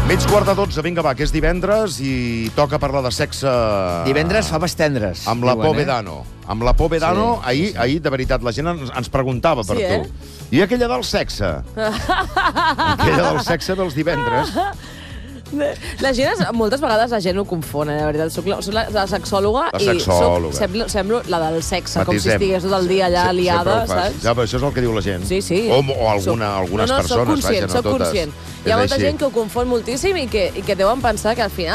11:45, vinga, va, que és divendres i toca parlar de sexe... Divendres faves tendres. Amb la Povedano. Amb la Povedano, ahir, de veritat, la gent ens preguntava per tu. I aquella del sexe? Aquella del sexe dels divendres. La gent, moltes vegades la gent ho confon, de veritat. Soc la sexòloga i semblo la del sexe, com si estigués tot el dia allà liada, saps? Ja, però això és el que diu la gent. Sí, sí. O algunes persones, vaja, no totes. Soc conscient. Hi ha molta gent que ho confon moltíssim i que deuen pensar que al final